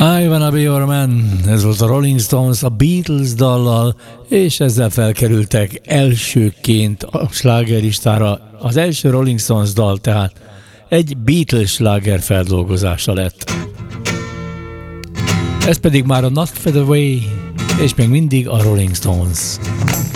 I Wanna Be Your Man, ez volt a Rolling Stones a Beatles dallal, és ezzel felkerültek elsőként a slágerlistára. Az első Rolling Stones dal tehát egy Beatles sláger feldolgozása lett. Ez pedig már a Not Fade Away, és még mindig a Rolling Stones.